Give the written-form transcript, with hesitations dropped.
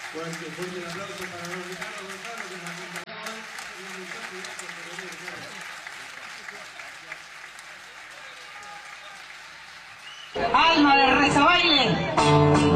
Fuerte el aplauso para don Ricardo Gonzalo, que nos acompañaba. Alma de rezabaile.